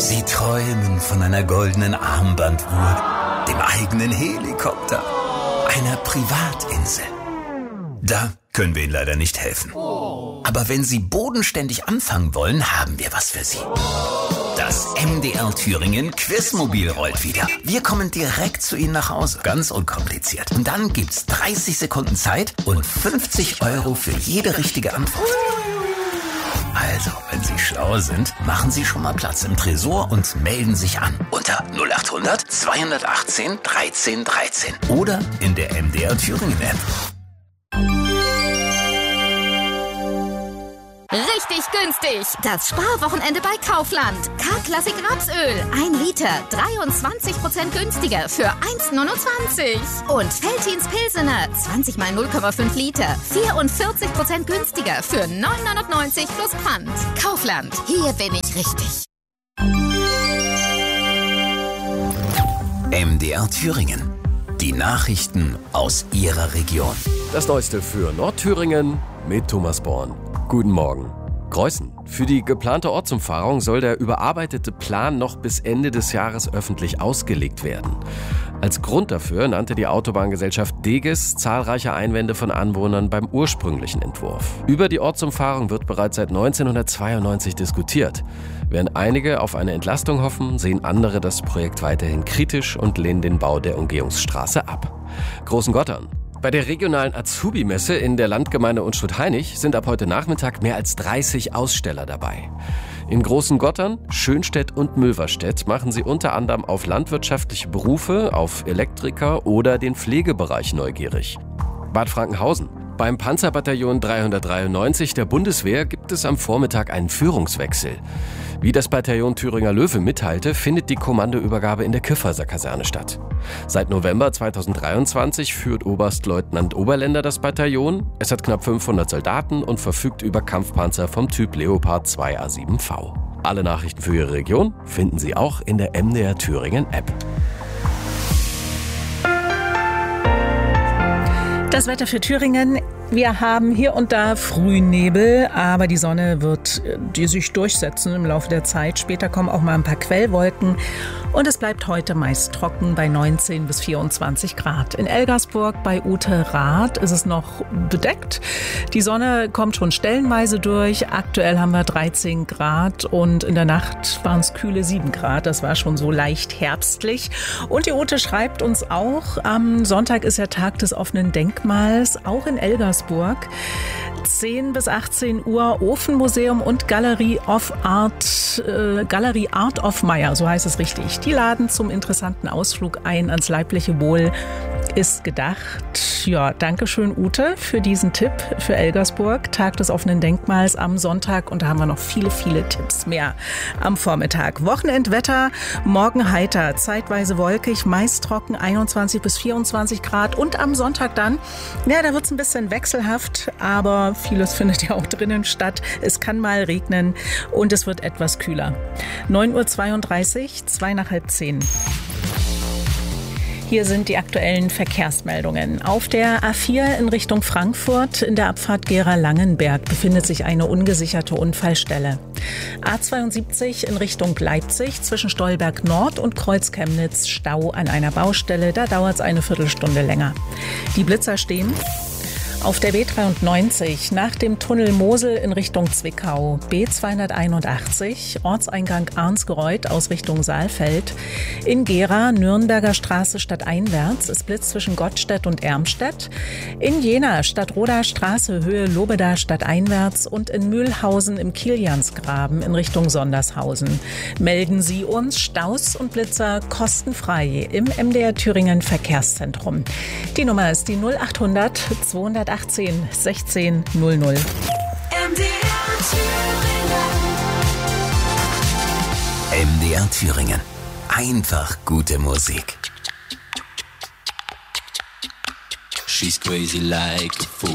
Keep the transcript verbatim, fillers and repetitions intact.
Sie träumen von einer goldenen Armbanduhr, dem eigenen Helikopter, einer Privatinsel. Da können wir Ihnen leider nicht helfen. Aber wenn Sie bodenständig anfangen wollen, haben wir was für Sie. Das M D R Thüringen Quizmobil rollt wieder. Wir kommen direkt zu Ihnen nach Hause. Ganz unkompliziert. Und dann gibt's dreißig Sekunden Zeit und fünfzig Euro für jede richtige Antwort. Also, wenn Sie schlau sind, machen Sie schon mal Platz im Tresor und melden sich an. Unter null acht hundert zweihundertachtzehn dreizehn dreizehn. Oder in der M D R Thüringen App. Richtig günstig. Das Sparwochenende bei Kaufland. K-Klassik Rapsöl. Ein Liter. dreiundzwanzig Prozent günstiger für eins neunundzwanzig. Und Veltins Pilsener. zwanzig mal null Komma fünf Liter. vierundvierzig Prozent günstiger für neun neunundneunzig plus Pfand. Kaufland. Hier bin ich richtig. M D R Thüringen. Die Nachrichten aus Ihrer Region. Das Neueste für Nordthüringen mit Thomas Born. Guten Morgen. Greußen. Für die geplante Ortsumfahrung soll der überarbeitete Plan noch bis Ende des Jahres öffentlich ausgelegt werden. Als Grund dafür nannte die Autobahngesellschaft Deges zahlreiche Einwände von Anwohnern beim ursprünglichen Entwurf. Über die Ortsumfahrung wird bereits seit neunzehnhundertzweiundneunzig diskutiert. Während einige auf eine Entlastung hoffen, sehen andere das Projekt weiterhin kritisch und lehnen den Bau der Umgehungsstraße ab. Großengottern. Bei der regionalen Azubi-Messe in der Landgemeinde Unstrut-Hainich sind ab heute Nachmittag mehr als dreißig Aussteller dabei. In Großengottern, Schönstedt und Mülverstedt machen sie unter anderem auf landwirtschaftliche Berufe, auf Elektriker oder den Pflegebereich neugierig. Bad Frankenhausen. Beim Panzerbataillon dreihundertdreiundneunzig der Bundeswehr gibt es am Vormittag einen Führungswechsel. Wie das Bataillon Thüringer Löwe mitteilte, findet die Kommandoübergabe in der Kifferser-Kaserne statt. Seit November zweitausenddreiundzwanzig führt Oberstleutnant Oberländer das Bataillon. Es hat knapp fünfhundert Soldaten und verfügt über Kampfpanzer vom Typ Leopard zwei A sieben V. Alle Nachrichten für Ihre Region finden Sie auch in der M D R Thüringen App. Das Wetter für Thüringen. Wir haben hier und da Frühnebel, aber die Sonne wird die sich durchsetzen im Laufe der Zeit. Später kommen auch mal ein paar Quellwolken und es bleibt heute meist trocken bei neunzehn bis vierundzwanzig Grad. In Elgersburg bei Uterath ist es noch bedeckt. Die Sonne kommt schon stellenweise durch. Aktuell haben wir dreizehn Grad und in der Nacht waren es kühle sieben Grad. Das war schon so leicht herbstlich. Und die Ute schreibt uns auch, am Sonntag ist der Tag des offenen Denkmals, auch in Elgersburg. zehn bis achtzehn Uhr Ofenmuseum und Galerie of Art, äh, Galerie Art of Meyer, so heißt es richtig. Die laden zum interessanten Ausflug ein ans leibliche Wohl. Ist gedacht. Ja, danke schön, Ute, für diesen Tipp für Elgersburg. Tag des offenen Denkmals am Sonntag. Und da haben wir noch viele, viele Tipps mehr am Vormittag. Wochenendwetter, morgen heiter, zeitweise wolkig, meist trocken, einundzwanzig bis vierundzwanzig Grad. Und am Sonntag dann, ja, da wird es ein bisschen wechselhaft, aber vieles findet ja auch drinnen statt. Es kann mal regnen und es wird etwas kühler. neun Uhr zweiunddreißig, zwei nach halb zehn. Hier sind die aktuellen Verkehrsmeldungen. Auf der A vier in Richtung Frankfurt in der Abfahrt Gera-Langenberg befindet sich eine ungesicherte Unfallstelle. A zweiundsiebzig in Richtung Leipzig zwischen Stolberg Nord und Kreuz-Chemnitz Stau an einer Baustelle. Da dauert es eine Viertelstunde länger. Die Blitzer stehen. Auf der B dreiundneunzig nach dem Tunnel Mosel in Richtung Zwickau, B zweihunderteinundachtzig, Ortseingang Arnsgereuth aus Richtung Saalfeld. In Gera, Nürnberger Straße stadteinwärts, es blitzt zwischen Gottstedt und Ermstedt. In Jena, Stadtroder Straße, Höhe Lobeda stadteinwärts und in Mühlhausen im Kiliansgraben in Richtung Sondershausen. Melden Sie uns Staus und Blitzer kostenfrei im M D R Thüringen Verkehrszentrum. Die Nummer ist die null achthundert zweihundertachtzehn sechzehn null null. M D R Thüringen. M D R Thüringen. Einfach gute Musik. She's crazy like a fool.